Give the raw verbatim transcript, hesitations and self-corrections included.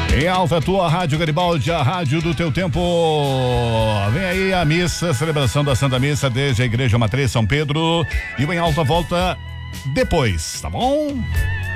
Em alta, tua Rádio Garibaldi, a rádio do teu tempo. Vem aí a missa, celebração da Santa Missa desde a Igreja Matriz São Pedro. E o Em Alta volta depois, tá bom?